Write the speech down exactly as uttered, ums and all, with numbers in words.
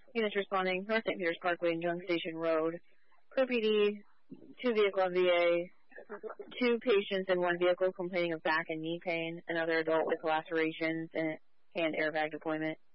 Units responding, North Saint Peter's Parkway and Junk Station Road. Per P D, two vehicle M V A, two patients in one vehicle complaining of back and knee pain, another adult with lacerations and, and airbag deployment.